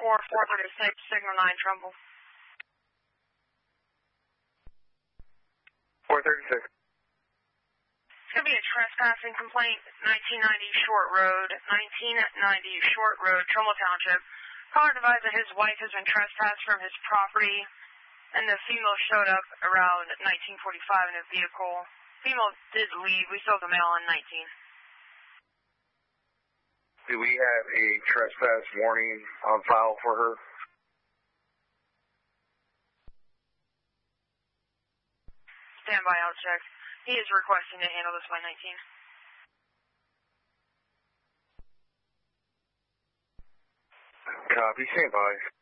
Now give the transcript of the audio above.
436, signal 9 Trumbull. 436. It's going to be a trespassing complaint, 1990 Short Road, 1990 Short Road, Trumbull Township. Caller advised that his wife has been trespassed from his property, and the female showed up around 1945 in a vehicle. Female did leave. We still have the male on 19. Do we have a trespass warning on file for her? Stand by, I'll check. He is requesting to handle this by 19. Copy, stand by.